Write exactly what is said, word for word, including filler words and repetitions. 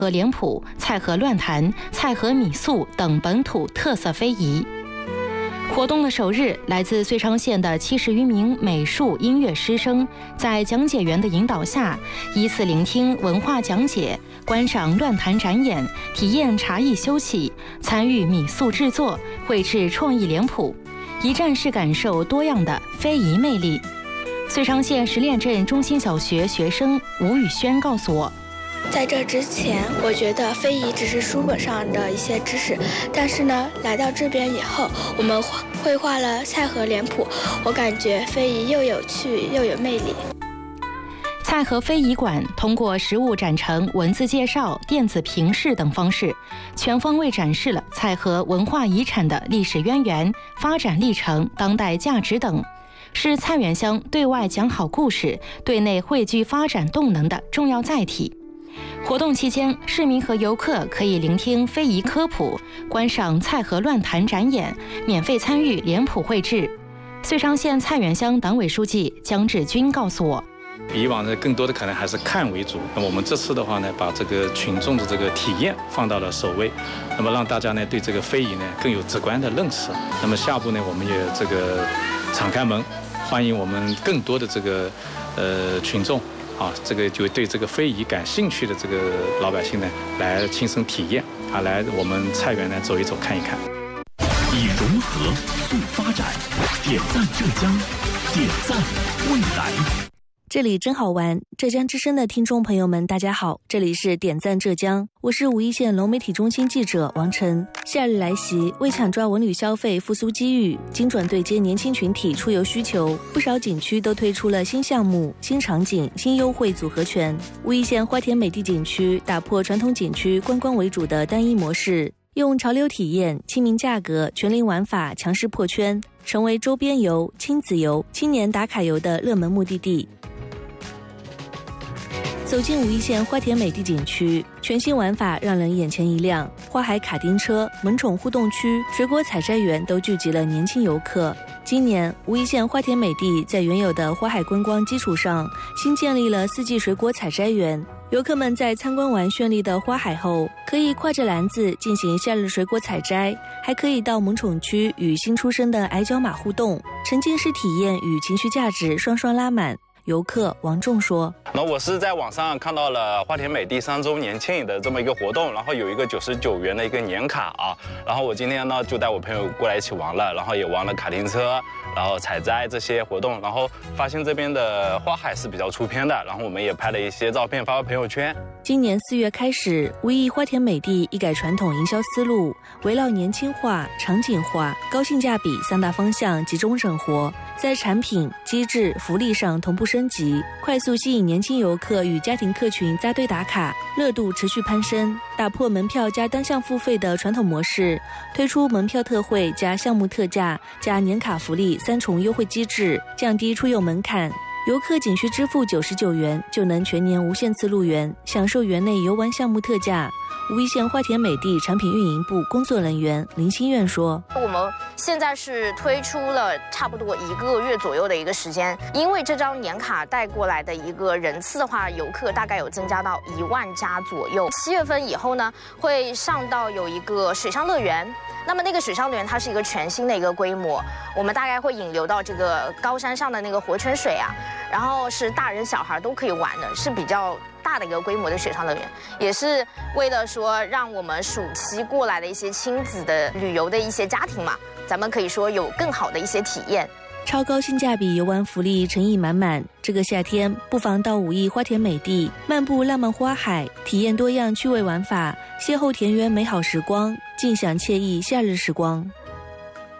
河脸谱、蔡河乱弹、蔡河米宿等本土特色非遗。活动的首日，来自遂昌县的七十余名美术音乐师生，在讲解员的引导下，依次聆听文化讲解，观赏乱弹展演，体验茶艺修器，参与米塑制作，绘制创意脸谱，一站式感受多样的非遗魅力。遂昌县石练镇中心小学学生吴宇轩告诉我， 在这之前，我觉得非遗只是书本上的一些知识，但是呢，来到这边以后，我们绘画了蔡河脸谱，我感觉非遗又有趣又有魅力。 蔡河非遗馆通过实物展陈、文字介绍、电子评示等方式，全方位展示了蔡河文化遗产的历史渊源、发展历程、当代价值等，是蔡原乡对外讲好故事、对内汇聚发展动能的重要载体。活动期间，市民和游客可以聆听非遗科普，观赏蔡河乱弹展演，免费参与脸谱绘制。遂昌县蔡原乡党委书记姜志军告诉我， 以往呢，更多的可能还是看为主。那么我们这次的话呢，把这个群众的这个体验放到了首位，那么让大家呢对这个非遗呢更有直观的认识。那么下步呢，我们也这个敞开门，欢迎我们更多的这个呃群众。啊，这个就对这个非遗感兴趣的这个老百姓呢，来亲身体验啊，来我们蔡原呢走一走看一看。 以融合促发展，点赞浙江，点赞未来。 这里真好玩！浙江之声的听众朋友们，大家好，这里是点赞浙江，我是武义县龙媒体中心记者王晨。夏日来袭，为抢抓文旅消费复苏机遇，精准对接年轻群体出游需求，不少景区都推出了新项目、新场景、新优惠组合拳。武义县花田美地景区打破传统景区观光为主的单一模式，用潮流体验、亲民价格、全龄玩法强势破圈，成为周边游、亲子游、青年打卡游的热门目的地。走进武义县花田美地景区，全新玩法让人眼前一亮，花海卡丁车、萌宠互动区、水果采摘园都聚集了年轻游客。今年，武义县花田美地在原有的花海观光基础上，新建立了四季水果采摘园。游客们在参观完绚丽的花海后，可以挎着篮子进行夏日水果采摘，还可以到萌宠区与新出生的矮脚马互动，沉浸式体验与情绪价值双双拉满。游客王仲说， 那我是在网上看到了花田美地三周年庆的这么一个活动，然后有一个九十九元的一个年卡啊，然后我今天呢就带我朋友过来一起玩了，然后也玩了卡丁车，然后采摘这些活动，然后发现这边的花海是比较出片的，然后我们也拍了一些照片发到朋友圈。 今年四月开始，武义花田美地一改传统营销思路，围绕年轻化、场景化、高性价比三大方向集中整活，在产品、机制、福利上同步升级，快速吸引年轻游客与家庭客群扎堆打卡，热度持续攀升，打破门票加单项付费的传统模式，推出门票特惠加项目特价加年卡福利三重优惠机制，降低出游门槛。游客仅需支付九十九元就能全年无限次入园，享受园内游玩项目特价。武义县花田美地产品运营部工作人员林心愿说， 我们现在是推出了差不多一个月左右的一个时间，因为这张年卡带过来的一个人次的话，游客大概有增加到一万家左右。七月份以后呢，会上到有一个水上乐园，那么那个水上乐园它是一个全新的一个规模，我们大概会引流到这个高山上的那个活泉水啊，然后是大人小孩都可以玩的，是比较大的一个规模的水上乐园，也是为了说让我们暑期过来的一些亲子的旅游的一些家庭嘛，咱们可以说有更好的一些体验。 超高性价比游玩福利诚意满满，这个夏天不妨到武义花田美地漫步浪漫花海，体验多样趣味玩法，邂逅田园美好时光，尽享惬意夏日时光。